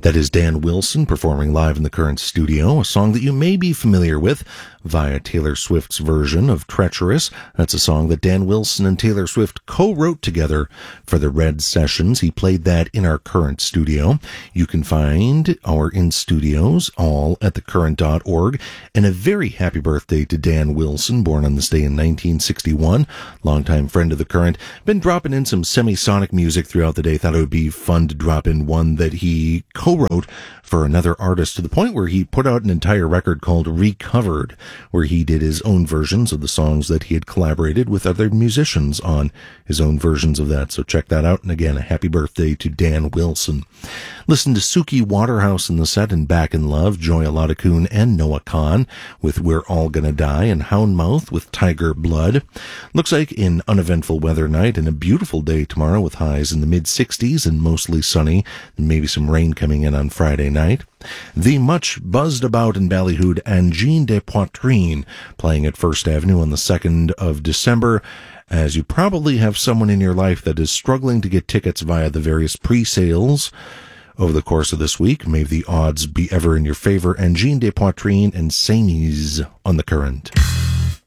That is Dan Wilson performing live in the Current studio, a song that you may be familiar with via Taylor Swift's version of Treacherous. That's a song that Dan Wilson and Taylor Swift co-wrote together for the Red Sessions. He played that in our Current studio. You can find our in-studios all at thecurrent.org. And a very happy birthday to Dan Wilson, born on this day in 1961. Longtime friend of the Current. Been dropping in some semisonic music throughout the day. Thought it would be fun to drop in one that he co-wrote for another artist, to the point where he put out an entire record called Recovered, where he did his own versions of the songs that he had collaborated with other musicians on, his own versions of that. So check that out. And again, a happy birthday to Dan Wilson. Listen to Suki Waterhouse in the set and Back in Love, Joy Aladakun and Noah Kahn with We're All Gonna Die, and Houndmouth with Tiger Blood. Looks like an uneventful weather night and a beautiful day tomorrow with highs in the mid-60s and mostly sunny, and maybe some rain coming in on Friday night. The much buzzed about in Ballyhood Angine de Poitrine playing at First Avenue on the 2nd of December. As you probably have someone in your life that is struggling to get tickets via the various pre-sales over the course of this week, may the odds be ever in your favor. Angine de Poitrine and Samies on the Current.